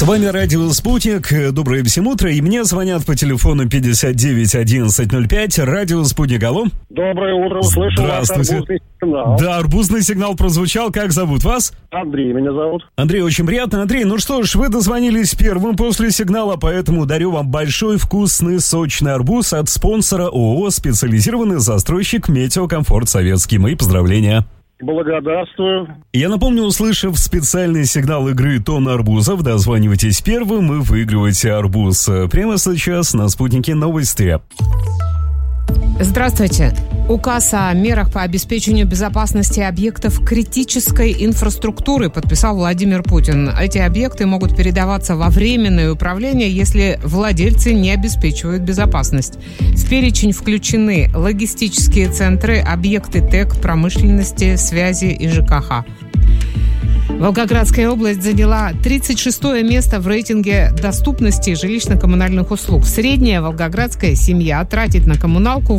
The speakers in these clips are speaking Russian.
вами радио «Спутник». Доброе всем утро. И мне звонят по телефону 59 11 05. Радио «Спутник». Алло. Доброе утро. Услышал ваш арбузный сигнал. Да, арбузный сигнал прозвучал. Как зовут вас? Андрей меня зовут. Андрей, очень приятно. Андрей, ну что ж, вы дозвонились первым после сигнала, поэтому дарю вам большой вкусный сочный арбуз от спонсора ООО «Специализированный застройщик Метеокомфорт Советский». Мои поздравления. Благодарствую. Я напомню, услышав специальный сигнал игры «Тонна арбузов», дозванивайтесь первым и выигрывайте арбуз. Прямо сейчас на «Спутнике» новости. Здравствуйте. Указ о мерах по обеспечению безопасности объектов критической инфраструктуры подписал Владимир Путин. Эти объекты могут передаваться во временное управление, если владельцы не обеспечивают безопасность. В перечень включены логистические центры, объекты ТЭК, промышленности, связи и ЖКХ. Волгоградская область заняла 36-е место в рейтинге доступности жилищно-коммунальных услуг. Средняя волгоградская семья тратит на коммуналку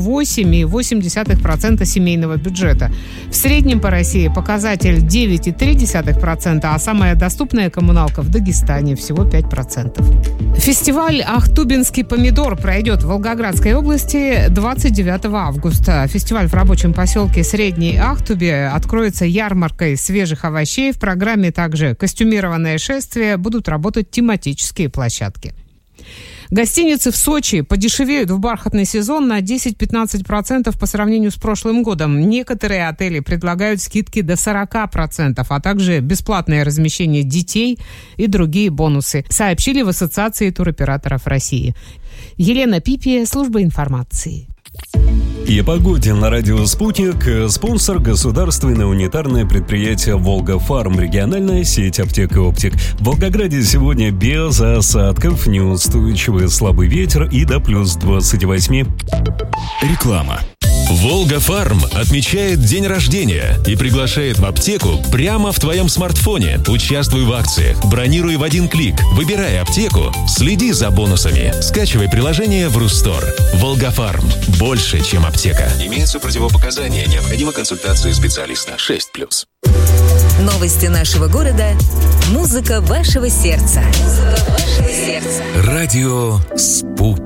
8,8% семейного бюджета. В среднем по России показатель 9,3%, а самая доступная коммуналка в Дагестане всего 5%. Фестиваль «Ахтубинский помидор» пройдет в Волгоградской области 29 августа. Фестиваль в рабочем поселке Средней Ахтубе откроется ярмаркой свежих овощей. В программе также костюмированное шествие, будут работать тематические площадки. Гостиницы в Сочи подешевеют в бархатный сезон на 10-15% по сравнению с прошлым годом. Некоторые отели предлагают скидки до 40%, а также бесплатное размещение детей и другие бонусы, сообщили в Ассоциации туроператоров России. Елена Пипия, служба информации. И о погоде на радио «Спутник». Спонсор — государственное унитарное предприятие «Волга-Фарм», региональная сеть аптек и оптик. В Волгограде сегодня без осадков, неустойчивый слабый ветер и до плюс 28. Реклама. «Волга-Фарм» отмечает день рождения и приглашает в аптеку прямо в твоем смартфоне. Участвуй в акциях, бронируй в один клик, выбирай аптеку, следи за бонусами. Скачивай приложение в Рустор. «Волга-Фарм» – больше, чем аптека. Имеются противопоказания, необходима консультация специалиста. 6+. Новости нашего города. Музыка вашего сердца. Радио «Спутник».